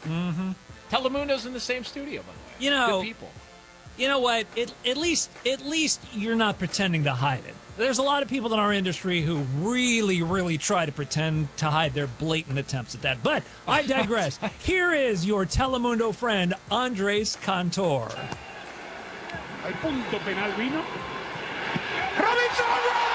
Mm-hmm. Telemundo's in the same studio, by the way. You know, good people. You know what? At least you're not pretending to hide it. There's a lot of people in our industry who really try to pretend to hide their blatant attempts at that. But I digress. Here is your Telemundo friend, Andres Cantor. Al punto penal vino. ¡Robinson!